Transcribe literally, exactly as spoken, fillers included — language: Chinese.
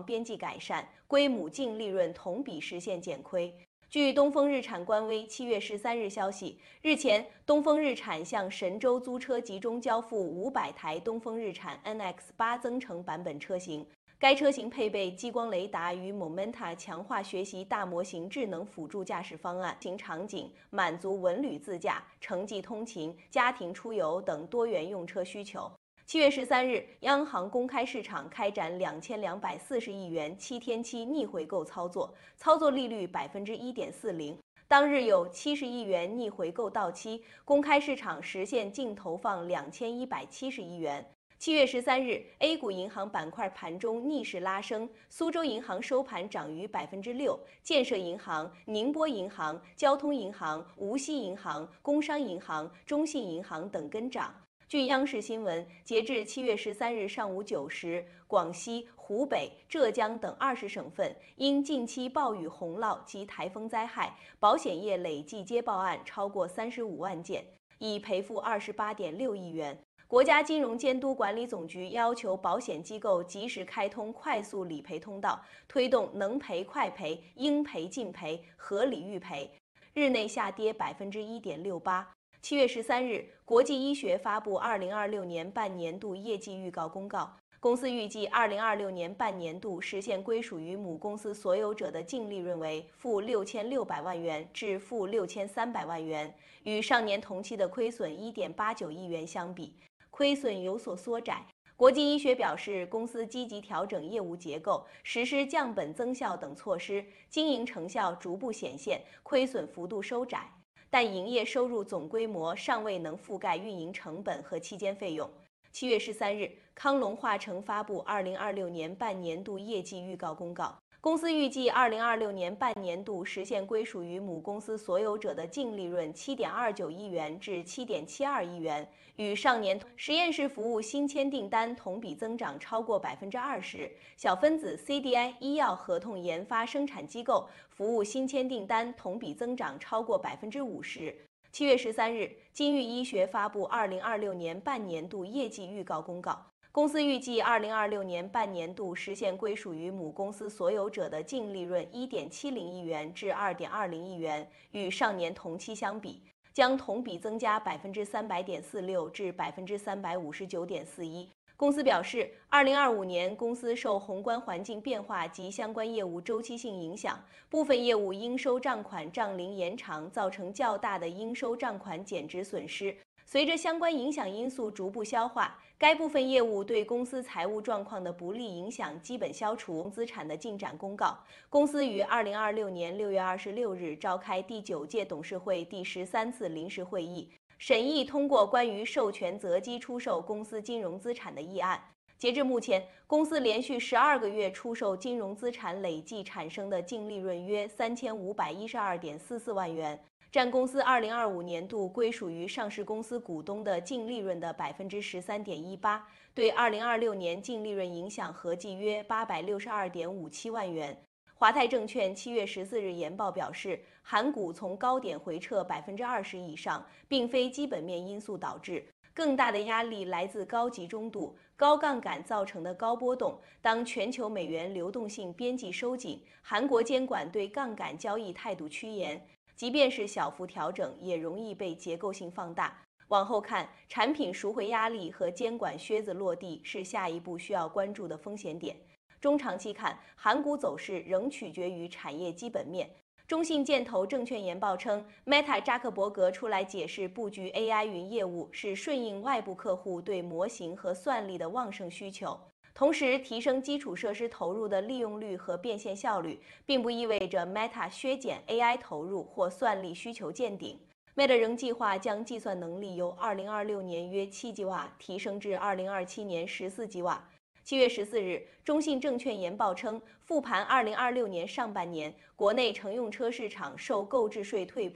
边际改善，归母净利润同比实现减亏。据东风日产官微七月十三日消息，日前，东风日产向神州租车集中交付五百台东风日产 N X 八增程版本车型。该车型配备激光雷达与 Momenta 强化学习大模型智能辅助驾驶方案，行场景满足文旅自驾、城际通勤、家庭出游等多元用车需求。七月十三日，央行公开市场开展两千两百四十亿元七天期逆回购操作，操作利率百分之一点四零。当日有七十亿元逆回购到期，公开市场实现净投放两千一百七十亿元。七月十三日 ，A 股银行板块盘中逆势拉升，苏州银行收盘涨逾百分之六，建设银行、宁波银行、交通银行、无锡银行、工商银行、中信银行等跟涨。据央视新闻，截至七月十三日上午九时，广西、湖北、浙江等二十省份因近期暴雨洪涝及台风灾害，保险业累计接报案超过三十五万件，已赔付二十八点六亿元。国家金融监督管理总局要求保险机构及时开通快速理赔通道，推动能赔快赔、应赔尽赔、合理预赔。日内下跌百分之一点六八。七月十三日，国际医学发布二零二六年半年度业绩预告公告。公司预计二零二六年半年度实现归属于母公司所有者的净利润为负六千六百万元至负六千三百万元，与上年同期的亏损一点八九亿元相比，亏损有所缩窄。国际医学表示，公司积极调整业务结构，实施降本增效等措施，经营成效逐步显现，亏损幅度收窄。但营业收入总规模尚未能覆盖运营成本和期间费用。七月十三日，康龙化成发布二零二六年半年度业绩预告公告。公司预计二零二六年半年度实现归属于母公司所有者的净利润七点二九亿元至七点七二亿元，与上年实验室服务新签订单同比增长超过百分之二十。小分子 C D I 医药合同研发生产机构服务新签订单同比增长超过百分之五十。七月十三日，金域医学发布二零二六年半年度业绩预告公告。公司预计二零二六年半年度实现归属于母公司所有者的净利润一点七零亿元至二点二零亿元，与上年同期相比，将同比增加百分之三百点四六至百分之三百五十九点四一。公司表示，二零二五年公司受宏观环境变化及相关业务周期性影响，部分业务应收账款账龄延长，造成较大的应收账款减值损失。随着相关影响因素逐步消化，该部分业务对公司财务状况的不利影响基本消除。资产的进展公告，公司于二零二六年六月二十六日召开第九届董事会第十三次临时会议，审议通过关于授权择机出售公司金融资产的议案。截至目前，公司连续十二个月出售金融资产累计产生的净利润约三千五百一十二点四四万元，占公司二零二五年度归属于上市公司股东的净利润的百分之十三点一八，对二零二六年净利润影响合计约八百六十二点五七万元。华泰证券七月十四日研报表示，韩股从高点回撤百分之二十以上，并非基本面因素导致，更大的压力来自高集中度、高杠杆造成的高波动。当全球美元流动性边际收紧，韩国监管对杠杆交易态度趋严，即便是小幅调整，也容易被结构性放大。往后看，产品赎回压力和监管靴子落地是下一步需要关注的风险点。中长期看，韩股走势仍取决于产业基本面。中信建投证券研报称 ，Meta 扎克伯格出来解释布局 A I 云业务是顺应外部客户对模型和算力的旺盛需求，同时提升基础设施投入的利用率和变现效率，并不意味着 Meta 削减 A I 投入或算力需求见顶。Meta 仍计划将计算能力由二零二六年约七吉瓦提升至二零二七年十四吉瓦。七月十四日，中信证券研报称，复盘二零二六年上半年，国内乘用车市场受购置税退